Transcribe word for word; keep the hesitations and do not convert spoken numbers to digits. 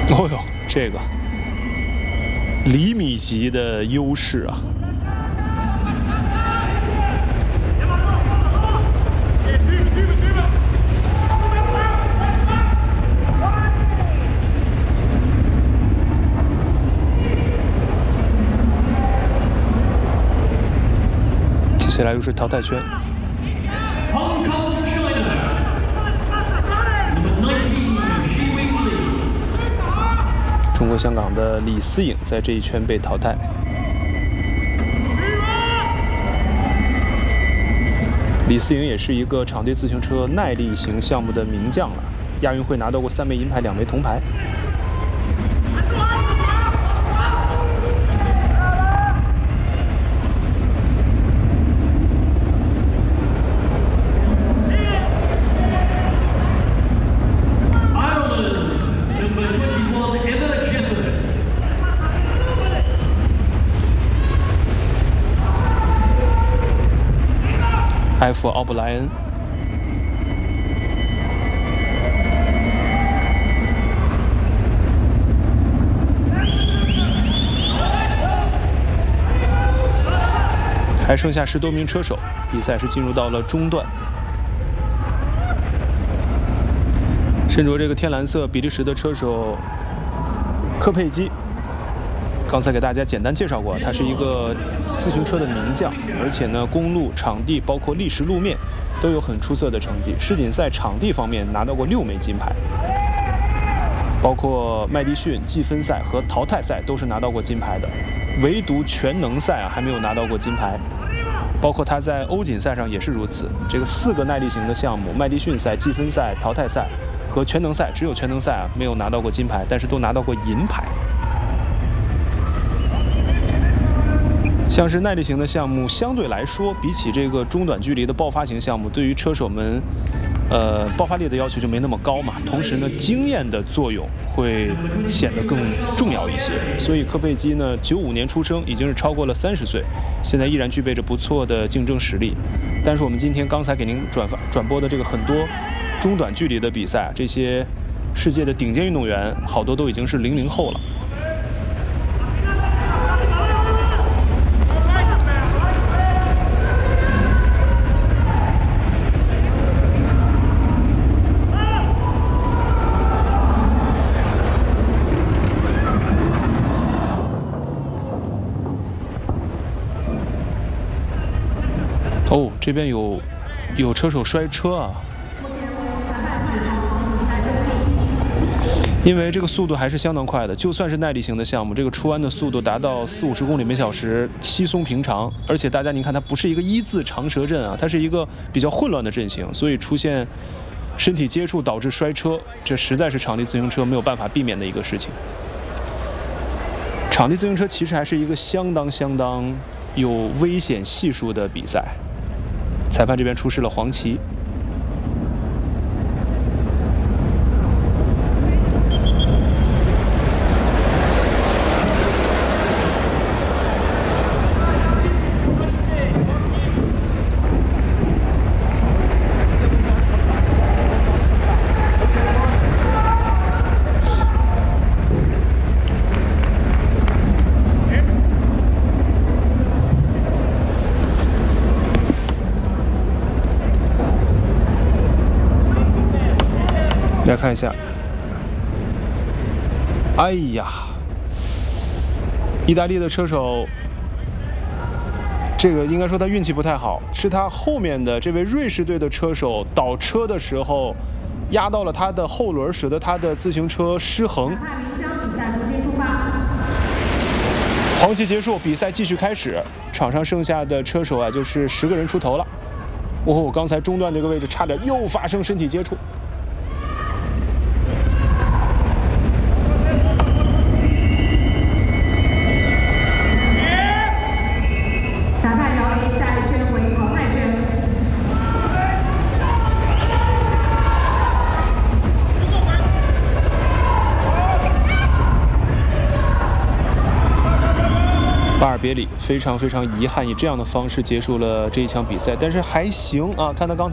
哦呦，这个厘米级的优势啊！接下来又是淘汰圈。 中国香港的李思颖在这一圈被淘汰。李思颖也是一个场地自行车耐力型项目的名将了，亚运会拿到过三枚银牌、两枚铜牌。埃弗奥布莱恩，还剩下十多名车手，比赛是进入到了中段。身着这个天蓝色比利时的车手科佩基。 刚才给大家简单介绍过，他是一个自行车的名将，而且呢，公路、场地包括砾石路面都有很出色的成绩。世锦赛场地方面拿到过六枚金牌，包括麦迪逊计分赛和淘汰赛都是拿到过金牌的，唯独全能赛啊还没有拿到过金牌。包括他在欧锦赛上也是如此。这个四个耐力型的项目，麦迪逊赛、计分赛、淘汰赛和全能赛，只有全能赛啊没有拿到过金牌，但是都拿到过银牌。 像是耐力型的项目，相对来说，比起这个中短距离的爆发型项目，对于车手们，呃，爆发力的要求就没那么高嘛。同时呢，经验的作用会显得更重要一些。所以科佩基呢，九五年出生，已经是超过了三十岁，现在依然具备着不错的竞争实力。但是我们今天刚才给您转发转播的这个很多中短距离的比赛，这些世界的顶尖运动员，好多都已经是零零后了。 哦，这边有有车手摔车啊！因为这个速度还是相当快的，就算是耐力型的项目，这个出弯的速度达到四五十公里每小时，稀松平常。而且大家您看，它不是一个一字长蛇阵啊，它是一个比较混乱的阵型，所以出现身体接触导致摔车，这实在是场地自行车没有办法避免的一个事情。场地自行车其实还是一个相当相当有危险系数的比赛。 裁判这边出示了黄旗。来看一下，哎呀，意大利的车手，这个应该说他运气不太好，是他后面的这位瑞士队的车手倒车的时候压到了他的后轮，使得他的自行车失衡。黄旗结束，比赛继续开始，场上剩下的车手啊就是十个人出头了。哦，刚才中段这个位置差点又发生身体接触。 巴尔别里非常非常遗憾，以这样的方式结束了这一场比赛，但是还行啊，看他刚才。